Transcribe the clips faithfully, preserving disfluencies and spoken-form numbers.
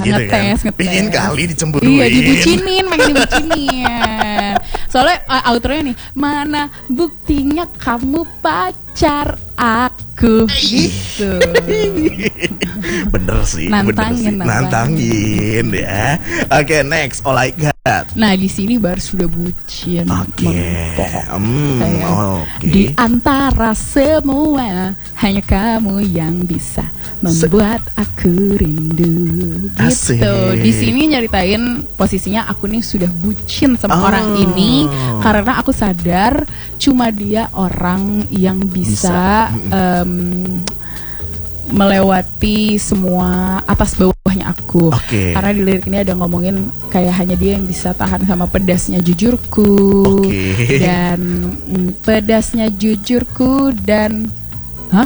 gitu ngetes, kan. ngetes. Pingin kali dicemburuin. Iya, dibucinin, pengen dibucinin. Soalnya uh, outronya nih, mana buktinya kamu pacar aku gitu. Bener sih, Nantangin, bener sih. Nantangin ya. Oke, okay, next, all I got. Nah, di sini baru sudah bucin. Oke. Okay. Hmm, oh, okay. Di antara semua hanya kamu yang bisa membuat aku rindu. Asik. Gitu. Di sini nyeritain posisinya aku nih sudah bucin sama oh. orang ini karena aku sadar cuma dia orang yang bisa, bisa. Um, melewati semua atas bawahnya aku. Okay. Karena di lirik ini ada ngomongin kayak hanya dia yang bisa tahan sama pedasnya jujurku. Okay. Dan mm, pedasnya jujurku dan hah?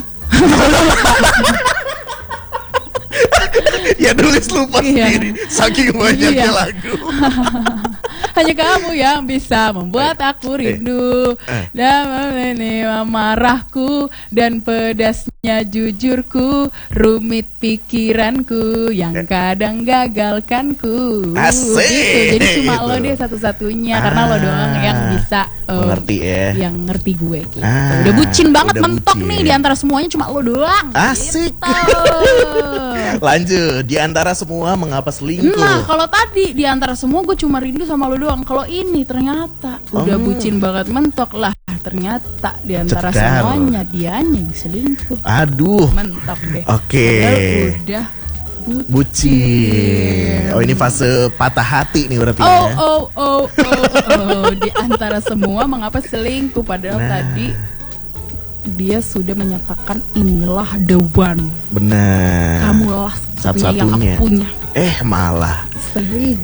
Ya nulis lupa iya. sendiri saking banyaknya iya. lagu. Hanya kamu yang bisa membuat aku rindu dan ini marahku dan pedasnya jujurku, rumit pikiranku yang kadang gagalkanku. Asik. Gitu. Jadi cuma lo deh satu-satunya ah, karena lo doang yang bisa uh, mengerti ya. Yang ngerti gue gitu. Ah, udah bucin banget, mentok bucin. Nih di antara semuanya cuma lo doang. Asik. Gitu. Lanjut, di antara semua mengapa selingkuh? Nah, kalau tadi di antara semua gue cuma rindu sama lo doang. Kalau ini ternyata udah oh. bucin banget mentok lah. Ternyata di antara Cekar. semuanya dianya yang selingkuh. Aduh. Mentok deh. Oke. Okay. Udah bucin. bucin. Oh, ini fase patah hati nih berarti oh, ya. Oh, oh, oh, oh. Di antara semua mengapa selingkuh padahal nah. tadi dia sudah menyatakan inilah the one. Benar. Kamulah satu-satunya yang aku punya. Eh malah sering.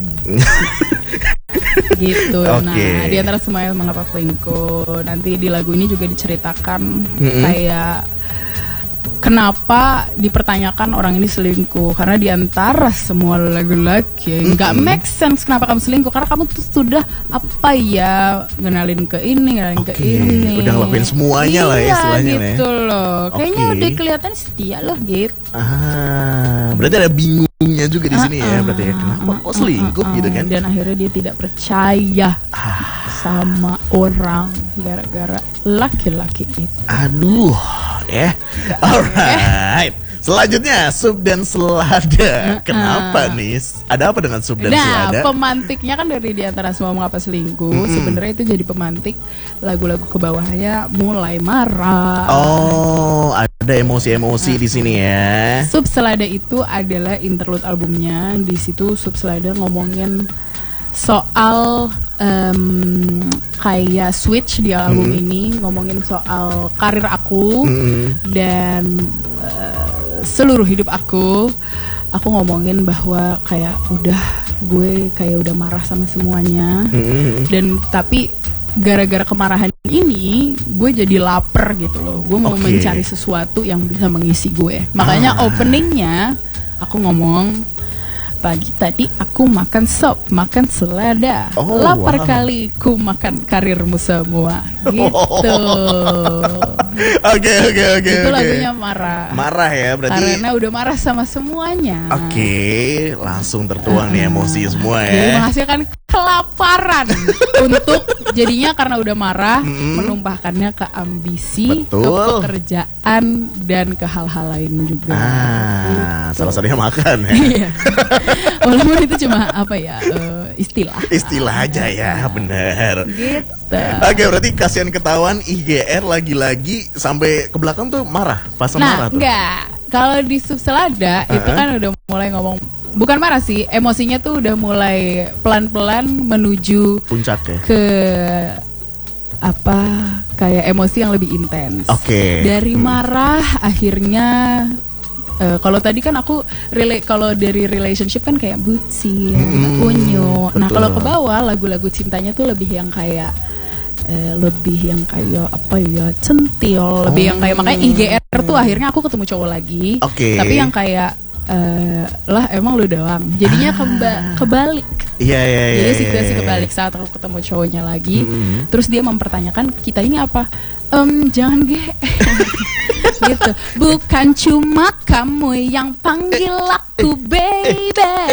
Gitu. Okay. Nah, di antara semuanya mengapa selingkuh. Nanti di lagu ini juga diceritakan mm-hmm. kayak kenapa dipertanyakan orang ini selingkuh. Karena di antara semua laki-laki nggak mm-hmm. make sense kenapa kamu selingkuh. Karena kamu tuh sudah apa ya ngenalin ke ini, ngenalin okay. ke ini. Udah ngelakuin semuanya iya, lah ya istilahnya gitu ya. loh. Okay. Kayaknya udah kelihatan setia loh gitu. Ah, berarti ada bingungnya juga di sini uh, ya. Berarti ya kenapa uh, kok selingkuh uh, uh, uh, gitu kan? Dan akhirnya dia tidak percaya ah. sama orang gara-gara laki-laki itu. Aduh. Ya, yeah. Alright. Selanjutnya sup dan selada. Kenapa uh, nih? Ada apa dengan sup dan nah, selada? Nah, pemantiknya kan dari di antara semua mengapa selingkuh. Mm-hmm. Sebenarnya itu jadi pemantik lagu-lagu ke bawahnya mulai marah. Oh, ada emosi-emosi uh, di sini ya. Sup selada itu adalah interlude albumnya. Di situ sup selada ngomongin soal um, kayak switch di album mm. ini, ngomongin soal karir aku mm. dan uh, seluruh hidup aku. Aku ngomongin bahwa kayak udah gue kayak udah marah sama semuanya mm. dan tapi gara-gara kemarahan ini gue jadi lapar gitu loh. Gue mau okay. mencari sesuatu yang bisa mengisi gue. Makanya ah. openingnya aku ngomong, pagi tadi aku makan sop, makan selada. Oh, lapar wow. kali ku makan karirmu semua. Gitu. Oke oke oke. Itu okay. lagunya marah. Marah ya berarti. Karena udah marah sama semuanya. Oke, okay. langsung tertuang uh, nih emosi semua ya. Jadi menghasilkan kelaparan untuk jadinya karena udah marah mm-hmm. menumpahkannya ke ambisi, betul. Ke pekerjaan dan ke hal-hal lain juga. Ah, gitu. Salah satunya makan ya. Iya. Walaupun itu cuma apa ya uh, istilah. Istilah aja ya, benar. Gitu. Oke, berarti kasihan ketahuan I G R lagi-lagi sampai ke belakang tuh marah, pas nah, marah tuh. Nah, enggak. Kalau di Sup Selada uh-huh. itu kan udah mulai ngomong, bukan marah sih, emosinya tuh udah mulai pelan-pelan menuju puncaknya. Ke apa kayak emosi yang lebih intens. Oke. Okay. Dari marah hmm. akhirnya uh, kalau tadi kan aku relate, kalau dari relationship kan kayak bucin, hmm, unyu. Nah, kalau ke bawah lagu-lagu cintanya tuh lebih yang kayak Uh, lebih yang kayak apa ya, centil, lebih oh. yang kayak makanya I G R tuh akhirnya aku ketemu cowok lagi, okay. tapi yang kayak uh, lah emang lu doang, jadinya ah. keba- kebalik. Iya iya iya. Jadi situasi kebalik saat aku ketemu cowoknya lagi, mm-hmm. terus dia mempertanyakan kita ini apa? Um, jangan ge. Gitu. Bukan cuma kamu yang panggil aku baby.